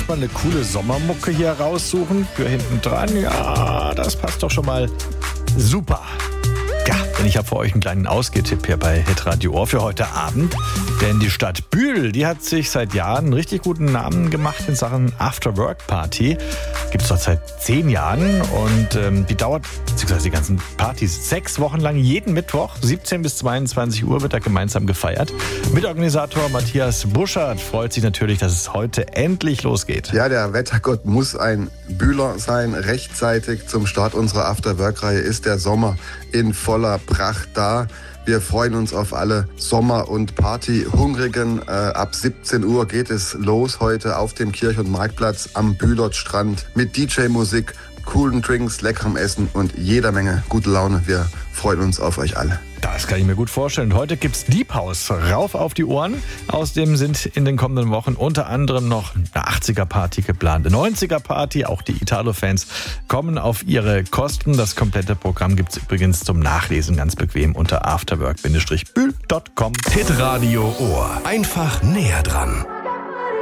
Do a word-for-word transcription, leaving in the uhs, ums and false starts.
mal eine coole Sommermucke hier raussuchen für hinten dran. Ja, das passt doch schon mal super. Ja, denn ich habe für euch einen kleinen Ausgehtipp hier bei Hitradio Ohr für heute Abend. Denn die Stadt Bühl, die hat sich seit Jahren einen richtig guten Namen gemacht in Sachen After-Work-Party. Gibt es dort seit zehn Jahren und ähm, die dauert, beziehungsweise die ganzen Partys, sechs Wochen lang. Jeden Mittwoch, siebzehn bis zweiundzwanzig Uhr, wird da gemeinsam gefeiert. Mitorganisator Matthias Buschert freut sich natürlich, dass es heute endlich losgeht. Ja, der Wettergott muss ein Bühler sein. Rechtzeitig zum Start unserer After-Work-Reihe ist der Sommer in voller Pracht da. Wir freuen uns auf alle Sommer- und Party-Hungrigen. Äh, ab siebzehn Uhr geht es los heute auf dem Kirch- und Marktplatz am Bühlertstrand mit D J-Musik, coolen Drinks, leckerem Essen und jeder Menge gute Laune. Wir freuen uns auf euch alle. Das kann ich mir gut vorstellen. Heute gibt's Deep House rauf auf die Ohren. Außerdem sind in den kommenden Wochen unter anderem noch eine achtziger-Party geplant, eine neunziger-Party. Auch die Italo-Fans kommen auf ihre Kosten. Das komplette Programm gibt's übrigens zum Nachlesen ganz bequem unter afterwork Bindestrich bühl Punkt com. Hitradio Ohr. Einfach näher dran.